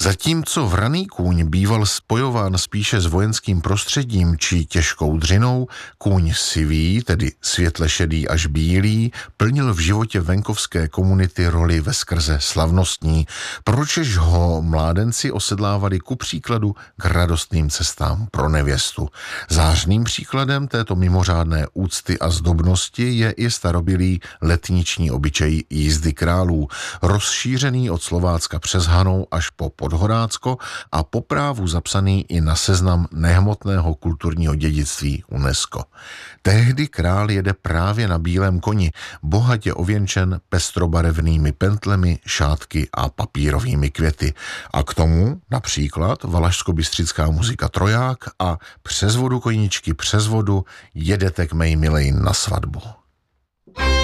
Zatímco vraný kůň býval spojován spíše s vojenským prostředím či těžkou dřinou, kůň sivý, tedy světle šedý až bílý, plnil v životě venkovské komunity roli veskrze slavnostní, pročež ho mládenci osedlávali ku příkladu k radostným cestám pro nevěstu. Zářným příkladem této mimořádné úcty a zdobnosti je i starobylý letniční obyčej jízdy králů, rozšířený od Slovácka přes Hanou až po Podhorácko a po právu zapsaný i na seznam nehmotného kulturního dědictví UNESCO. Tehdy král jede právě na bílém koni, bohatě ověnčen pestrobarevnými pentlemi, šátky a papírovými květy. A k tomu například valašsko-bystřická muzika Troják a Přes vodu koníčky, přes vodu jedete k mej milej na svatbu.